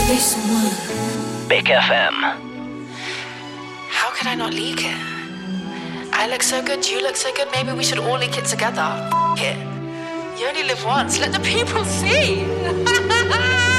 Big FM. How could I not leak it? I look so good, you look so good, maybe we should all leak it together. F*** it. You only live once, let the people see!